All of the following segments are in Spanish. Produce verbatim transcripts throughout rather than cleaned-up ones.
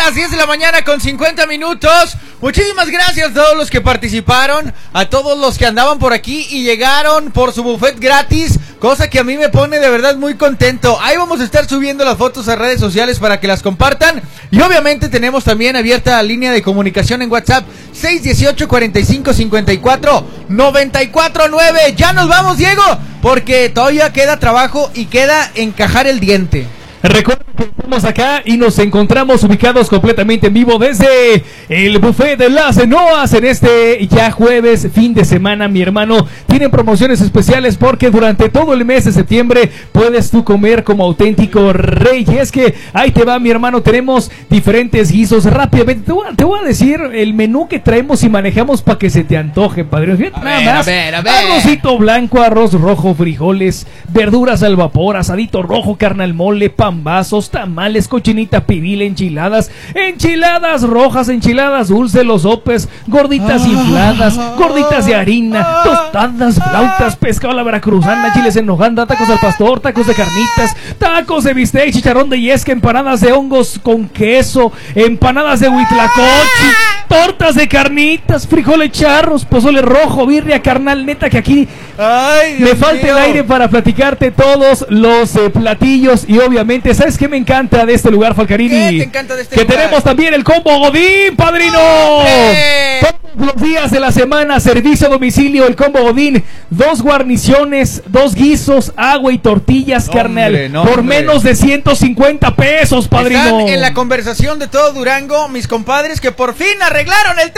las diez de la mañana con cincuenta minutos. Muchísimas gracias a todos los que participaron, a todos los que andaban por aquí y llegaron por su buffet gratis, cosa que a mí me pone de verdad muy contento. Ahí vamos a estar subiendo las fotos a redes sociales para que las compartan. Y obviamente tenemos también abierta la línea de comunicación en WhatsApp seis uno ocho, cuarenta y cinco, cincuenta y cuatro, noventa y cuatro nueve. Ya nos vamos, Diego, porque todavía queda trabajo y queda encajar el diente. Recuerden que estamos acá y nos encontramos ubicados completamente en vivo desde el buffet de las Noas en este ya jueves, fin de semana, mi hermano. Tienen promociones especiales porque durante todo el mes de septiembre puedes tú comer como auténtico rey. Y es que ahí te va, mi hermano, tenemos diferentes guisos. Rápidamente te voy a, te voy a decir el menú que traemos y manejamos para que se te antoje, padre. Fíjate, nada ver, más. a ver, a ver. Arrocito blanco, arroz rojo, frijoles, verduras al vapor, asadito rojo, carnal mole, pambazos, tamales, cochinita pibil, enchiladas, enchiladas rojas, enchiladas dulces, los sopes, gorditas ah, infladas, gorditas de harina, ah, tostadas, flautas, pescado a la veracruzana, chiles en noganda, tacos al pastor, tacos de carnitas, tacos de bistec, chicharrón de yesca, empanadas de hongos con queso, empanadas de huitlacoche, tortas de carnitas, frijoles charros, pozole rojo, birria, carnal, neta que aquí Ay, me Dios falta mío. el aire para platicarte todos los eh, platillos. Y obviamente, ¿sabes qué me encanta de este lugar, Falcarini? ¿Qué te encanta de este que lugar? tenemos también el combo Godín, padrino. ¡Hombre! Todos los días de la semana, servicio a domicilio, el combo Godín, dos guarniciones, dos guisos, agua y tortillas, No, carnal, hombre, no, por hombre. menos de ciento cincuenta pesos, padrino. Están en la conversación de todo Durango, mis compadres que por fin arreglaron el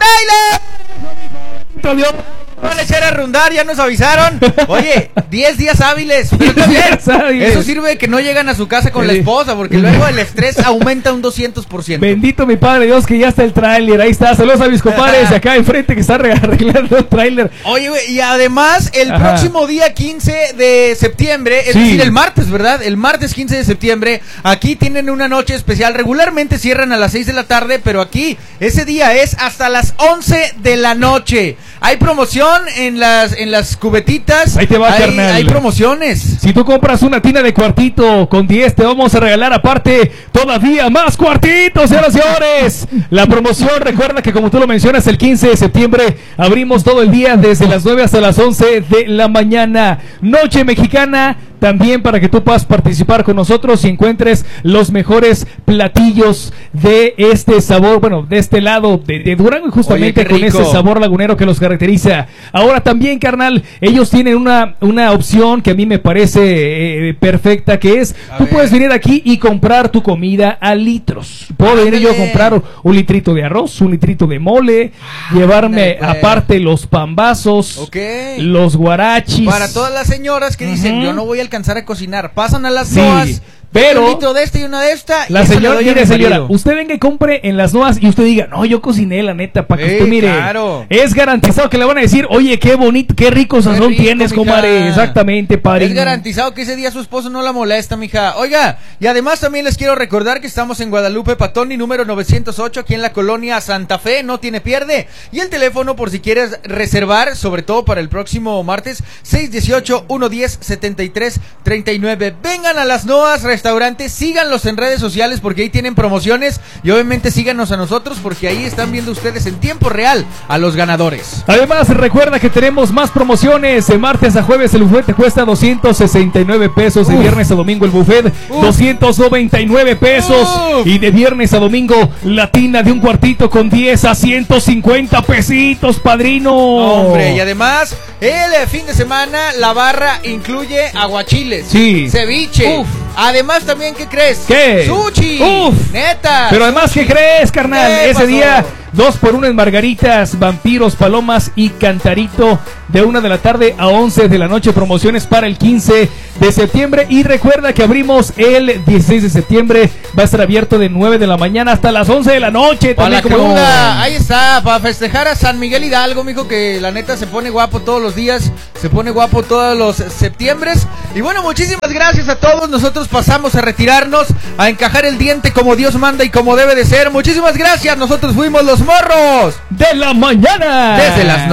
tráiler. Van a echar a rondar, ya nos avisaron. Oye, diez días hábiles. Pero está bien. días hábiles. Eso sirve que no llegan a su casa con la Sí. esposa, porque luego el estrés aumenta un doscientos por ciento. Bendito mi padre Dios que ya está el tráiler, ahí está. Saludos a mis compadres de acá enfrente que están arreglando el tráiler. Oye, güey, y además el Ajá. próximo día quince de septiembre, es Sí. decir, el martes, ¿verdad? El martes quince de septiembre, aquí tienen una noche especial. Regularmente cierran a las seis de la tarde, pero aquí ese día es hasta las once de la noche. Hay promoción en las en las cubetitas. Ahí te va, hay, carnal. hay promociones. Si tú compras una tina de cuartito con diez, te vamos a regalar aparte todavía más cuartitos, señoras y señores. La promoción, recuerda que como tú lo mencionas, el quince de septiembre abrimos todo el día desde las nueve hasta las once de la mañana. Noche mexicana. También para que tú puedas participar con nosotros y encuentres los mejores platillos de este sabor, bueno, de este lado de, de Durango y justamente Oye, qué con rico. ese sabor lagunero que los caracteriza. Ahora también, carnal, ellos tienen una, una opción que a mí me parece eh, perfecta, que es, A tú ver. puedes venir aquí y comprar tu comida a litros. Puedo venir yo a Ándale. comprar un litrito de arroz, un litrito de mole, llevarme ándale, pues. aparte los pambazos, Ok. los guarachis. Para todas las señoras que dicen, Ujú. yo no voy a alcanzar a cocinar, pasan a las Sí, noas, pero- un litro de este y una de esta. y La eso le señora, doy a mire mi señora, marido. usted venga y compre en las Noas y usted diga, no, yo cociné la neta, para que Sí, usted mire, claro. es garantizado que le van a decir, oye, qué bonito, qué rico sazón rico, tienes, mija. comadre, exactamente, padre. Es garantizado que ese día su esposo no la molesta, mija. Oiga, y además también les quiero recordar que estamos en Guadalupe Patoni, número novecientos ocho, aquí en la colonia Santa Fe, no tiene pierde. Y el teléfono por si quieres reservar, sobre todo para el próximo martes, seis uno ocho, uno uno cero, siete tres tres nueve. Vengan a las Noas Restaurantes, síganlos en redes sociales porque ahí tienen promociones y obviamente síganos a nosotros porque ahí están viendo ustedes en tiempo real a los ganadores. Además, recuerda que tenemos más promociones. De martes a jueves el buffet te cuesta doscientos sesenta y nueve pesos. De Uf. viernes a domingo el buffet Uf. doscientos noventa y nueve pesos. Uf. Y de viernes a domingo la tina de un cuartito con diez a ciento cincuenta pesitos, padrino. Hombre, y además el eh, fin de semana la barra incluye aguachiles, Sí. ceviche. Uf. Además también, ¿qué crees? ¿Qué? Sushi. Uf. Neta. Pero además, ¿qué crees, carnal? ¿Qué Ese pasó? día, dos por uno en margaritas, vampiros, palomas y cantarito de una de la tarde a once de la noche. Promociones para el quince de septiembre. Y recuerda que abrimos el dieciséis de septiembre. Va a estar abierto de nueve de la mañana hasta las once de la noche. Para la También como- cruda, ahí está, para festejar a San Miguel Hidalgo, mijo, que la neta se pone guapo todos los días, se pone guapo todos los septiembres. Y bueno, muchísimas gracias a todos. Nosotros pasamos a retirarnos, a encajar el diente como Dios manda y como debe de ser. Muchísimas gracias. Nosotros fuimos los morros de la mañana. desde las